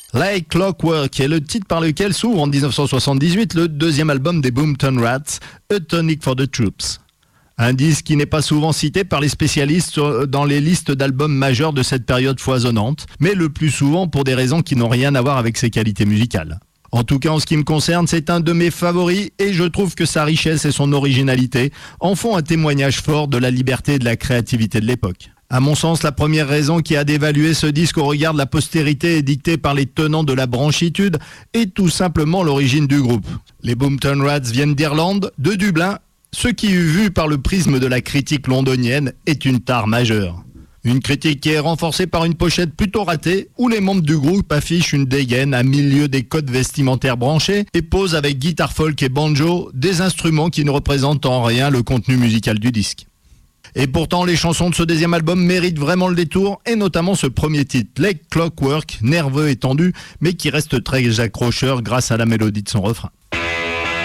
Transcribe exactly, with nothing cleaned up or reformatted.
Like Clockwork est le titre par lequel s'ouvre en dix-neuf cent soixante-dix-huit le deuxième album des Boomtown Rats, A Tonic for the Troops. Un disque qui n'est pas souvent cité par les spécialistes dans les listes d'albums majeurs de cette période foisonnante, mais le plus souvent pour des raisons qui n'ont rien à voir avec ses qualités musicales. En tout cas, en ce qui me concerne, c'est un de mes favoris et je trouve que sa richesse et son originalité en font un témoignage fort de la liberté et de la créativité de l'époque. À mon sens, la première raison qui a d'évaluer ce disque au regard de la postérité est dictée par les tenants de la branchitude et tout simplement l'origine du groupe. Les Boomtown Rats viennent d'Irlande, de Dublin, ce qui, vu par le prisme de la critique londonienne, est une tare majeure. Une critique qui est renforcée par une pochette plutôt ratée, où les membres du groupe affichent une dégaine à milieu des codes vestimentaires branchés et posent avec guitare folk et banjo des instruments qui ne représentent en rien le contenu musical du disque. Et pourtant, les chansons de ce deuxième album méritent vraiment le détour, et notamment ce premier titre, Like Clockwork, nerveux et tendu, mais qui reste très accrocheur grâce à la mélodie de son refrain.